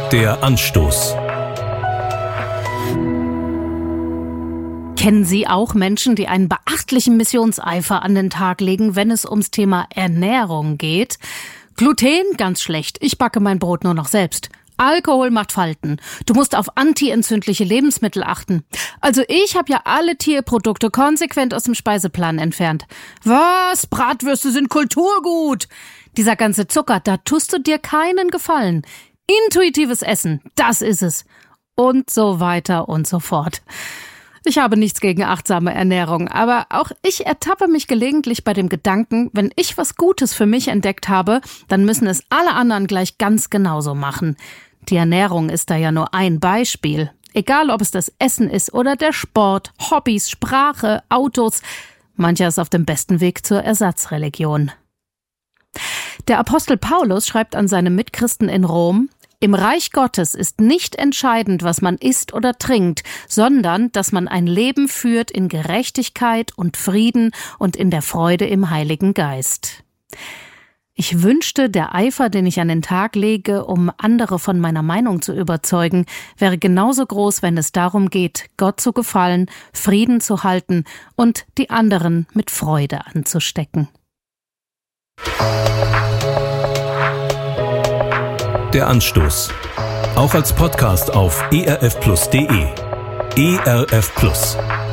Der Anstoß. Kennen Sie auch Menschen, die einen beachtlichen Missionseifer an den Tag legen, wenn es ums Thema Ernährung geht? Gluten, ganz schlecht. Ich backe mein Brot nur noch selbst. Alkohol macht Falten. Du musst auf antientzündliche Lebensmittel achten. Also ich habe ja alle Tierprodukte konsequent aus dem Speiseplan entfernt. Was? Bratwürste sind Kulturgut. Dieser ganze Zucker, da tust du dir keinen Gefallen. Intuitives Essen, das ist es. Und so weiter und so fort. Ich habe nichts gegen achtsame Ernährung, aber auch ich ertappe mich gelegentlich bei dem Gedanken, wenn ich was Gutes für mich entdeckt habe, dann müssen es alle anderen gleich ganz genauso machen. Die Ernährung ist da ja nur ein Beispiel. Egal, ob es das Essen ist oder der Sport, Hobbys, Sprache, Autos. Mancher ist auf dem besten Weg zur Ersatzreligion. Der Apostel Paulus schreibt an seine Mitchristen in Rom: Im Reich Gottes ist nicht entscheidend, was man isst oder trinkt, sondern, dass man ein Leben führt in Gerechtigkeit und Frieden und in der Freude im Heiligen Geist. Ich wünschte, der Eifer, den ich an den Tag lege, um andere von meiner Meinung zu überzeugen, wäre genauso groß, wenn es darum geht, Gott zu gefallen, Frieden zu halten und die anderen mit Freude anzustecken. Der Anstoß. Auch als Podcast auf erfplus.de. ERF Plus.